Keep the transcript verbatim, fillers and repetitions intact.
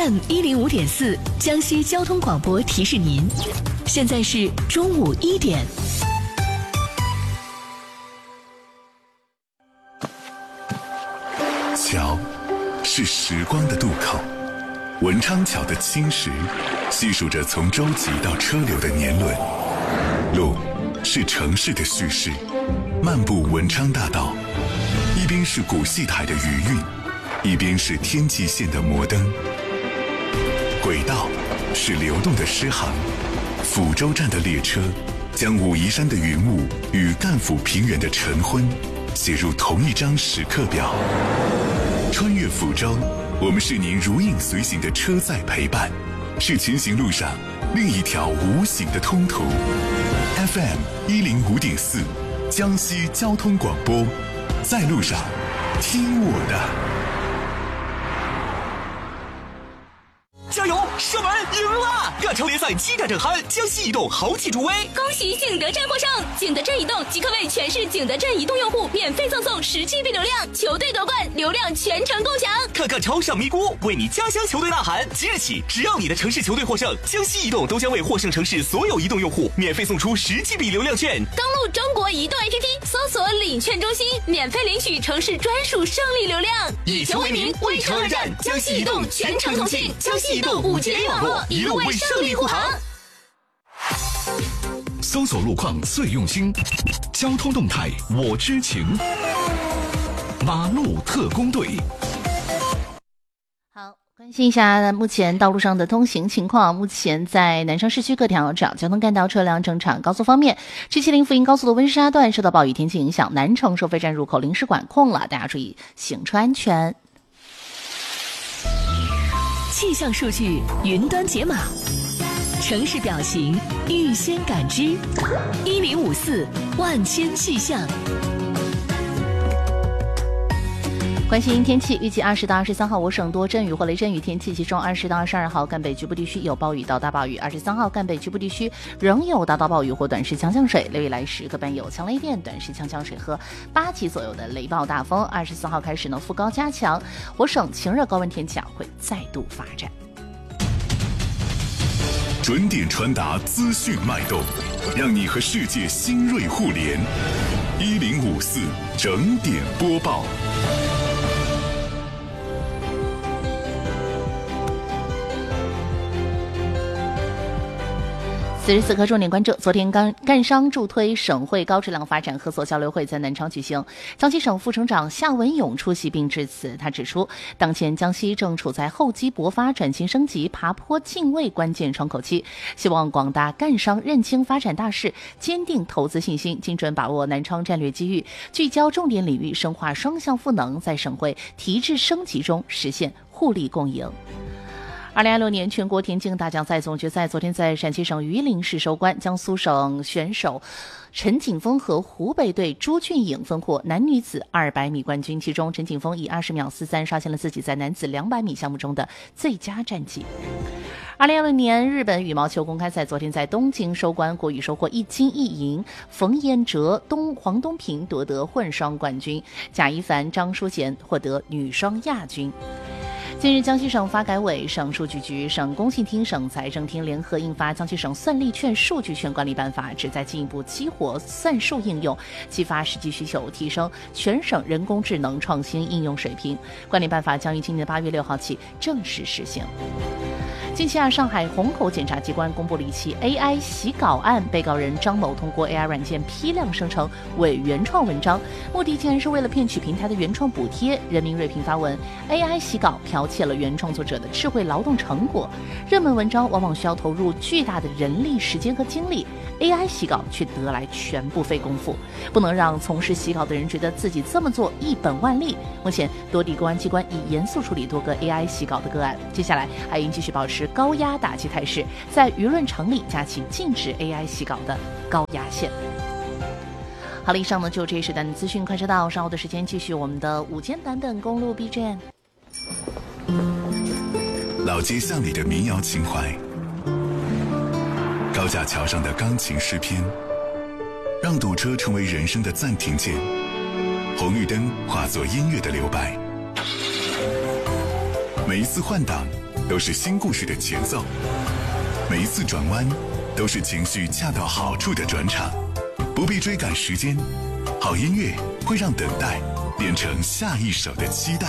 F M 一零五点四，江西交通广播提示您，现在是中午一点。 桥是时光的渡口，文昌桥的青石细数着从舟楫到车流的年轮。路是城市的叙事，漫步文昌大道，一边是古戏台的余韵，一边是天际线的摩登。轨道是流动的诗行，抚州站的列车将武夷山的云雾与赣抚平原的晨昏写入同一张时刻表。穿越抚州，我们是您如影随形的车载陪伴，是前行路上另一条无形的通途。F M 一零五点四，江西交通广播，在路上，听我的。 加油！射门赢了！亚超联赛激战正酣，江西移动豪气助威！ 恭喜景德镇获胜！景德镇移动即刻为全市景德镇移动用户免费赠送十 G B 流量，球队夺冠，流量全程共享！ 看看超上咪咕，为你家乡球队呐喊！即日起，只要你的城市球队获胜，江西移动都将为获胜城市所有移动用户免费送出十 G B 流量券。 登录中国移动 A P P， 搜索领券中心，免费领取城市专属胜利流量。 以球为名，为城而战，江西移动全程通信，江西移动五 G 网络，一路为胜利护航。 搜索路况最用心，交通动态我知情。马路特工队。 好，关心一下目前道路上的通行情况。目前在南昌市区各条主要交通干道车辆正常。高速方面， 七七零 福音高速的温莎段受到暴雨天气影响，南城收费站入口临时管控了，大家注意行车安全。 气象数据云端解码，城市表情预先感知，一零五四万千气象。 关心天气，预计二十到二十三号我省多阵雨或雷阵雨天气，其中二十到二十二号赣北局部地区有暴雨到大暴雨，二十三号赣北局部地区仍有大到暴雨或短时强降水，六以来时各伴有强雷电、短时强降水和八级左右的雷暴大风。二十四号开始呢，副高加强，我省晴热高温天气啊会再度发展。 准点传达资讯脉动，让你和世界新锐互联。一零五四整点播报。 此时此刻重点关注，昨天干赣商助推省会高质量发展合作交流会在南昌举行，江西省副省长夏文勇出席并致辞。他指出，当前江西正处在厚积薄发、转型升级、爬坡进位关键窗口期，希望广大赣商认清发展大势，坚定投资信心，精准把握南昌战略机遇，聚焦重点领域，深化双向赋能，在省会提质升级中实现互利共赢。二零二六年全国田径大奖赛总决赛昨天在陕西省榆林市收官，江苏省选手陈景峰和湖北队朱俊颖分获男女子二百米冠军，其中陈景峰以二十秒四三刷新了自己在男子两百米项目中的最佳战绩。二零二六年日本羽毛球公开赛昨天在东京收官，国羽收获一金一银，冯彦哲、东黄东萍夺得混双冠军，贾一凡、张淑贤获得女双亚军。近日，江西省发改委、省数据局、省工信厅、省财政厅联合印发《江西省算力券数据券管理办法》，旨在进一步激活算术应用，激发实际需求，提升全省人工智能创新应用水平。管理办法将于今年八月六号起正式实行。近期啊，上海虹口检察机关公布了一起 A I 洗稿案，被告人张某通过 A I 软件批量生成伪原创文章，目的竟然是为了骗取平台的原创补贴。人民锐评发文 ：A I 洗稿剽窃了原创作者的智慧劳动成果。热门文章往往需要投入巨大的人力、时间和精力 ，A I 洗稿却得来全部费功夫。不能让从事洗稿的人觉得自己这么做一本万利。目前，多地公安机关已严肃处理多个 A I 洗稿的个案，接下来还应继续保持高压打击态势，在舆论场里架起禁止 A I 洗稿的高压线。好了，以上呢就这一时段的资讯快车道，稍后的时间继续我们的午间版本公路 B G M。 老街巷里的民谣情怀，高架桥上的钢琴诗篇，让堵车成为人生的暂停键，红绿灯化作音乐的留白。每一次换挡都是新故事的前奏，每一次转弯都是情绪恰到好处的转场，不必追赶时间，好音乐会让等待变成下一首的期待。